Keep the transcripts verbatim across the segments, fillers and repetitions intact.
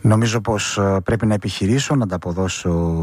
Νομίζω πως πρέπει να επιχειρήσω να ανταποδώσω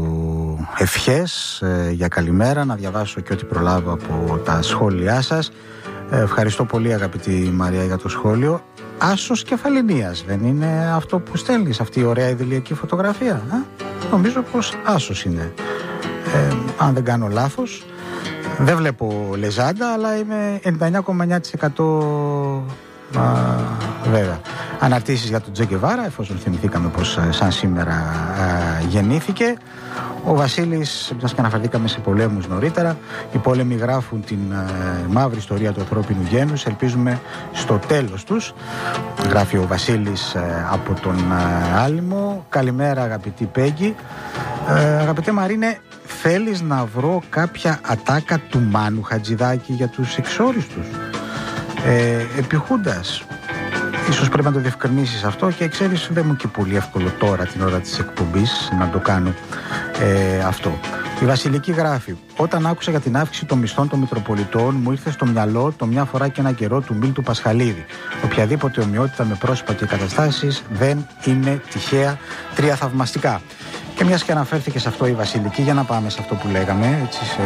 ευχές για καλημέρα, να διαβάσω και ό,τι προλάβω από τα σχόλιά σας. Ευχαριστώ πολύ αγαπητή Μαρία για το σχόλιο. Άσος κεφαληνίας, δεν είναι αυτό που στέλνεις, αυτή η ωραία ιδηλιακή φωτογραφία? Α? Νομίζω πως άσος είναι, ε, αν δεν κάνω λάθος. Δεν βλέπω λεζάντα, αλλά είμαι ενενήντα εννιά κόμμα εννιά τοις εκατό α, βέβαια. Αναρτήσεις για τον Τζε Γκεβάρα, εφόσον θυμηθήκαμε πως σαν σήμερα α, γεννήθηκε. Ο Βασίλης, μιας και αναφερθήκαμε σε πολέμους νωρίτερα, οι πόλεμοι γράφουν την α, μαύρη ιστορία του ανθρώπινου γένους, ελπίζουμε στο τέλος τους. Γράφει ο Βασίλης α, από τον α, Άλυμο. Καλημέρα αγαπητή Πέγγι. Ε, αγαπητέ Μαρίνε, θέλεις να βρω κάποια ατάκα του Μάνου Χατζηδάκη για τους εξόριστους? Ε, επιχούντας, ίσως πρέπει να το διευκρινίσεις αυτό, και ξέρεις δεν μου και πολύ εύκολο τώρα την ώρα της εκπομπής να το κάνω ε, αυτό. Η Βασιλική γράφει: όταν άκουσα για την αύξηση των μισθών των Μητροπολιτών, μου ήρθε στο μυαλό το μια φορά και ένα καιρό του Μίλτου Πασχαλίδη. Οποιαδήποτε ομοιότητα με πρόσωπα και καταστάσεις δεν είναι τυχαία, τρία θαυμαστικά. Και μιας και αναφέρθηκε σε αυτό η Βασιλική, για να πάμε σε αυτό που λέγαμε, έτσι, σε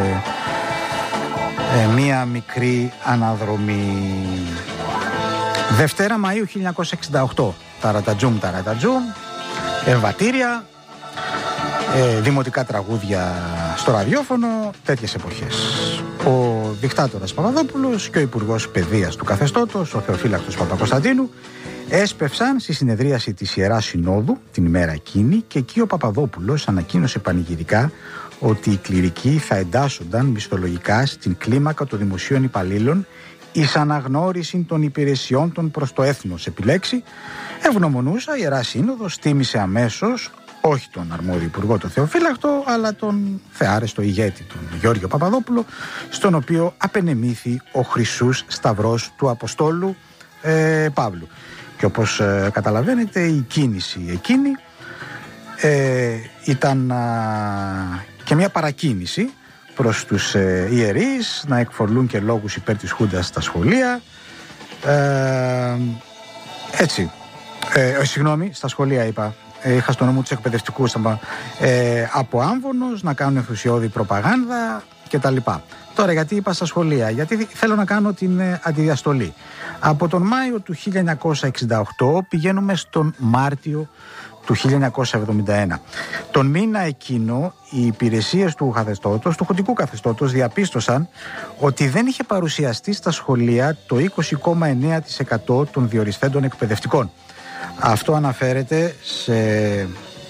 ε, μία μικρή αναδρομή. Δευτέρα Μαΐου χίλια εννιακόσια εξήντα οκτώ. Ταρατατζούμ, ταρατατζούμ. Εμβατήρια, ε, δημοτικά τραγούδια στο ραδιόφωνο, τέτοιες εποχές. Ο δικτάτορας Παπαδόπουλος και ο υπουργός παιδείας του καθεστώτος, ο Θεοφύλακτος Παπακοσταντίνου, έσπευσαν στη συνεδρίαση της Ιεράς Συνόδου την ημέρα εκείνη, και εκεί ο Παπαδόπουλος ανακοίνωσε πανηγυρικά ότι οι κληρικοί θα εντάσσονταν μισθολογικά στην κλίμακα των δημοσίων υπαλλήλων εις αναγνώριση των υπηρεσιών των προς το έθνος επιλέξει. Ευγνωμονούσα η Ιερά Σύνοδος τίμησε αμέσως όχι τον αρμόδιο υπουργό τον Θεοφύλακτο, αλλά τον θεάρεστο ηγέτη τον Γιώργιο Παπαδόπουλο, στον οποίο απενεμήθη ο χρυσούς σταυρός του Αποστόλου ε, Παύλου. Και όπως ε, καταλαβαίνετε, η κίνηση εκείνη ε, ήταν α, και μια παρακίνηση προς τους ε, ιερείς να εκφορλούν και λόγους υπέρ της Χούντας στα σχολεία. Ε, έτσι, ε, συγγνώμη, στα σχολεία είπα, ε, είχα στο νου μου τους εκπαιδευτικούς, ε, από άμβονος να κάνουν ενθουσιώδη προπαγάνδα κτλ. Τώρα γιατί είπα στα σχολεία? Γιατί θέλω να κάνω την ε, αντιδιαστολή. Από τον Μάιο του χίλια εννιακόσια εξήντα οκτώ πηγαίνουμε στον Μάρτιο του χίλια εννιακόσια εβδομήντα ένα. Τον μήνα εκείνο οι υπηρεσίες του καθεστώτος, του χουντικού καθεστώτος, διαπίστωσαν ότι δεν είχε παρουσιαστεί στα σχολεία το είκοσι κόμμα εννέα τοις εκατό των διοριστέντων εκπαιδευτικών. Αυτό αναφέρεται σε, ε,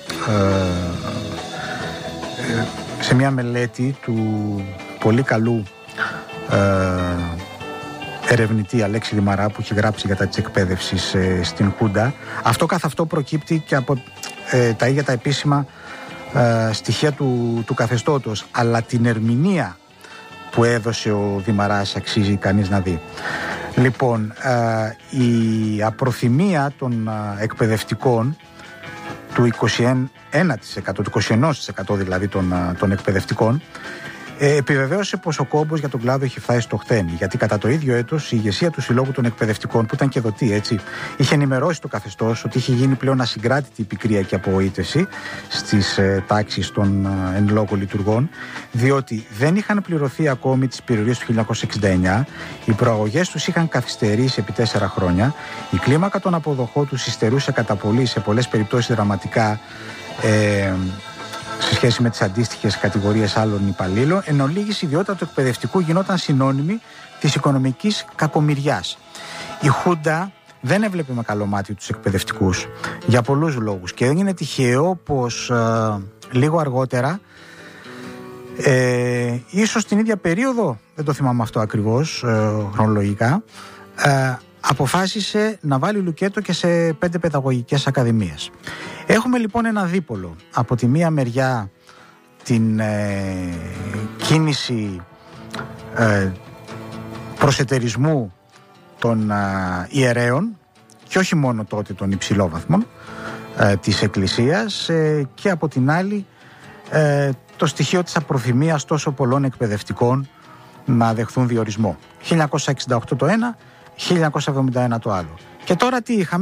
σε μια μελέτη του πολύ καλού ε, ερευνητή Αλέξη Δημαρά, που έχει γράψει για τα της εκπαίδευσης ε, στην Χούντα. Αυτό καθ' αυτό προκύπτει και από ε, τα ίδια τα επίσημα ε, στοιχεία του, του καθεστώτος, αλλά την ερμηνεία που έδωσε ο Δημαράς αξίζει κανείς να δει. Λοιπόν, ε, η απροθυμία των ε, εκπαιδευτικών του είκοσι ένα τοις εκατό, του είκοσι ένα τοις εκατό δηλαδή των, ε, των εκπαιδευτικών, Ε, επιβεβαίωσε πως ο κόμπος για τον κλάδο έχει φτάσει στο χτένι. Γιατί κατά το ίδιο έτος η ηγεσία του Συλλόγου των Εκπαιδευτικών, που ήταν και δοτή, έτσι, είχε ενημερώσει το καθεστώς ότι είχε γίνει πλέον ασυγκράτητη η πικρία και απογοήτευση στις ε, τάξεις των ε, εν λόγω λειτουργών, διότι δεν είχαν πληρωθεί ακόμη τις περιορίες του χίλια εννιακόσια εξήντα εννιά, οι προαγωγές τους είχαν καθυστερήσει επί τέσσερα χρόνια, η κλίμακα των αποδοχών τους υστερούσε κατά πολύ, σε πολλές περιπτώσεις δραματικά, ε, σε σχέση με τις αντίστοιχες κατηγορίες άλλων υπαλλήλων, εν ολίγης η ιδιότητα του εκπαιδευτικού γινόταν συνώνυμη της οικονομικής κακομοιριάς. Η Χούντα δεν έβλεπε με καλό μάτι τους εκπαιδευτικούς για πολλούς λόγους, και δεν είναι τυχαίο πως ε, λίγο αργότερα, ε, ίσως την ίδια περίοδο, δεν το θυμάμαι αυτό ακριβώς ε, χρονολογικά, ε, αποφάσισε να βάλει λουκέτο και σε πέντε παιδαγωγικές ακαδημίες. Έχουμε λοιπόν ένα δίπολο. Από τη μία μεριά την ε, κίνηση ε, προσετερισμού των ε, ιερέων, και όχι μόνο τότε των υψηλόβαθμων ε, της Εκκλησίας, ε, και από την άλλη ε, το στοιχείο της απροθυμίας τόσο πολλών εκπαιδευτικών να δεχθούν διορισμό. χίλια εννιακόσια εξήντα οκτώ το ένα, χίλια εννιακόσια εβδομήντα ένα το άλλο. Και τώρα τι είχαμε?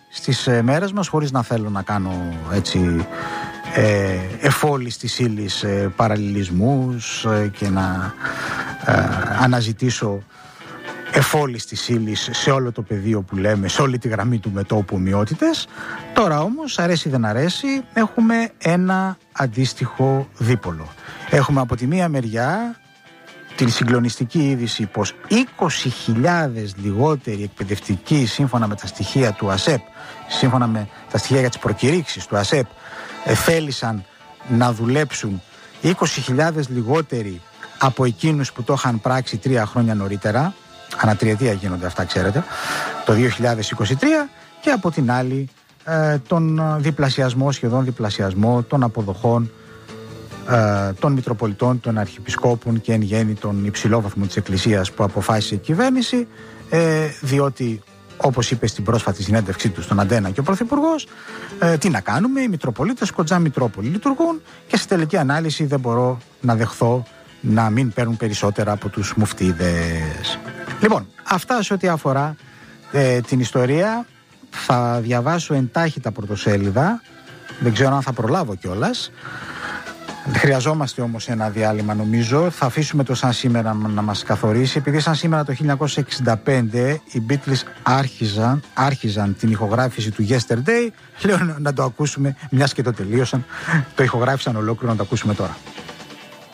στις ε, μέρες μας, χωρίς να θέλω να κάνω έτσι ε, εφόλης της ύλης ε, παραλληλισμούς ε, και να ε, αναζητήσω εφόλης της ύλης σε όλο το πεδίο που λέμε, σε όλη τη γραμμή του μετώπου ομοιότητες. Τώρα όμως, αρέσει δεν αρέσει, έχουμε ένα αντίστοιχο δίπολο. Έχουμε από τη μία μεριά την συγκλονιστική είδηση πως είκοσι χιλιάδες λιγότεροι εκπαιδευτικοί, σύμφωνα με τα στοιχεία του ΑΣΕΠ, σύμφωνα με τα στοιχεία για τις προκηρύξεις του ΑΣΕΠ, θέλησαν να δουλέψουν είκοσι χιλιάδες λιγότεροι από εκείνους που το είχαν πράξει τρία χρόνια νωρίτερα. Ανατριετία γίνονται αυτά, ξέρετε, το δύο χιλιάδες είκοσι τρία, και από την άλλη ε, τον διπλασιασμό, σχεδόν διπλασιασμό των αποδοχών ε, των Μητροπολιτών, των Αρχιεπισκόπων και εν γέννη των υψηλόβαθμων της Εκκλησίας που αποφάσισε η κυβέρνηση, ε, διότι, όπως είπε στην πρόσφατη συνέντευξή του στον Αντένα και ο Πρωθυπουργός, ε, τι να κάνουμε, οι Μητροπολίτες κοντζά Μητρόπολη λειτουργούν και στη τελική ανάλυση δεν μπορώ να δεχθώ να μην παίρνουν περισσότερα από τους μουφτίδες. Λοιπόν, αυτά σε ό,τι αφορά ε, την ιστορία. Θα διαβάσω εντάχει τα πρωτοσέλιδα, δεν ξέρω αν θα προλάβω κιόλας. Χρειαζόμαστε όμως ένα διάλειμμα, νομίζω. Θα αφήσουμε το σαν σήμερα να μας καθορίσει, επειδή σαν σήμερα το χίλια εννιακόσια εξήντα πέντε οι Beatles άρχιζαν, άρχιζαν την ηχογράφηση του Yesterday. Λέω να το ακούσουμε, μιας και το τελείωσαν, το ηχογράφησαν ολόκληρο, να το ακούσουμε τώρα.